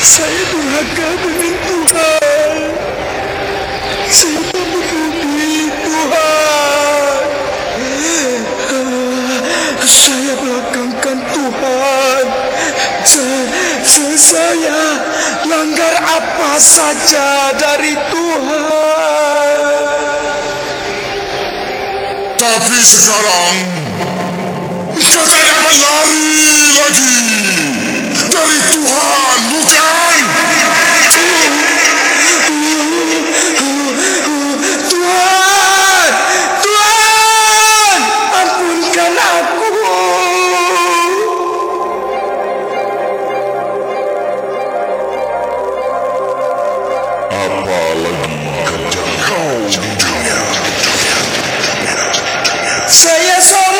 Saya durhaka dengan Tuhan. Saya tak peduli Tuhan. Saya belakangkan Tuhan. Saya langgar apa saja dari Tuhan. Tapi sekarang engkau tidak menari lagi dari Tuhan, bukan? Tuhan, Tuhan, ampunkan aku. Apa lagi kerja kau di dunia? Saya sama